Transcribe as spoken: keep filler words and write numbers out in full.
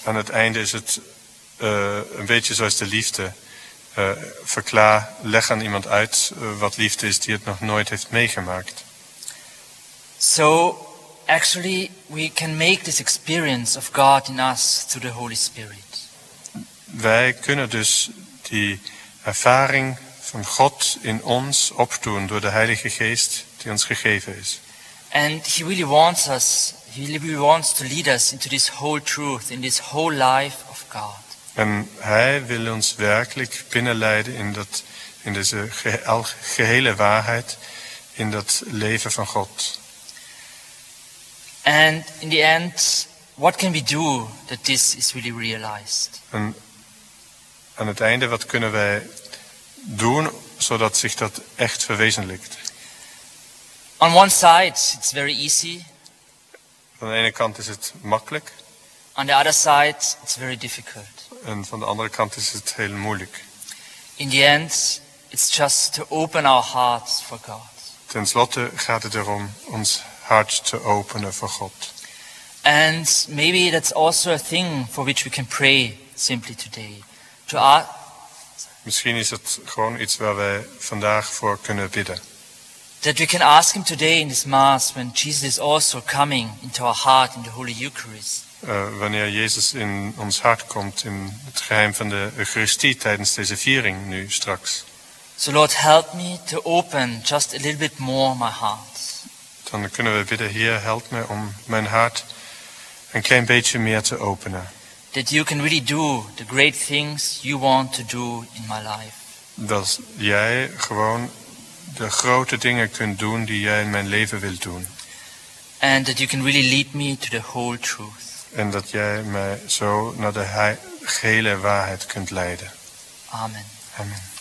aan het einde is het uh, een beetje zoals de liefde. Uh, verklaar, leg aan iemand uit uh, wat liefde is die het nog nooit heeft meegemaakt. So actually we can make this experience of God in us through the Holy Spirit. Wij kunnen dus die ervaring van God in ons opdoen door de Heilige Geest die ons gegeven is. And he really wants us, he really wants to lead us into this whole truth, in this whole life of God. En hij wil ons werkelijk binnenleiden in, dat, in deze gehe- gehele waarheid, in dat leven van God. And in the end, what can we do that this is really realized? En aan het einde, wat kunnen wij doen zodat zich dat echt verwezenlijkt? On one side, it's very easy. Van de ene kant is het makkelijk On the other side, it's very difficult. en van de andere kant is het heel moeilijk. In the end, it's just to open our hearts for God. Ten slotte gaat het erom ons hart te openen voor God. And maybe that's also a thing for which we can pray simply today. To ask, Misschien is het gewoon iets waar wij vandaag voor kunnen bidden. that we can ask him today in this Mass when Jesus is also coming into our heart in the Holy Eucharist. Uh, wanneer Jezus in ons hart komt in het geheim van de Eucharistie tijdens deze viering nu straks. So Lord, help me to open just a little bit more my heart. Dan kunnen we bidden, Heer, help me om mijn hart een klein beetje meer te openen. That you can really do the great things you want to do in my life. Dat jij gewoon de grote dingen kunt doen die jij in mijn leven wilt doen. And that you can really lead me to the whole truth. En dat jij mij zo naar de he- gehele waarheid kunt leiden. Amen. Amen.